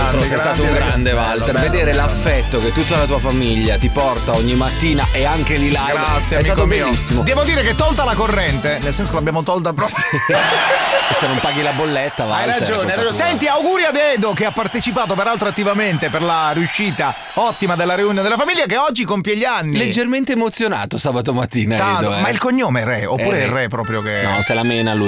l'altro sei stato un grande, Walter. bello, Vedere bello. l'affetto che tutta la tua famiglia ti porta ogni mattina e anche lì live Grazie, è stato amico mio. bellissimo. Devo dire che tolta la corrente, nel senso che l'abbiamo tolta proprio. E se non paghi la bolletta, Hai Walter, ragione, è hai colpa ragione. tua. Senti, auguri ad Edo che ha partecipato peraltro attivamente per la riuscita ottima della riunione della famiglia, che oggi compie gli anni. Leggermente emozionato sabato mattina, Tanto, Edo, ma il cognome è Re, oppure è il Re proprio che. No, se la mena lui.